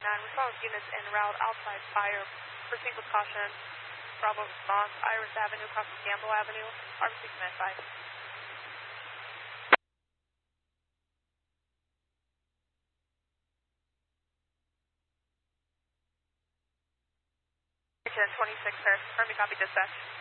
Response units en route outside fire. Proceed with caution. Bravo response. Iris Avenue, crossing Gamble Avenue. RBC command 5. 26, sir. Confirm you copy dispatch.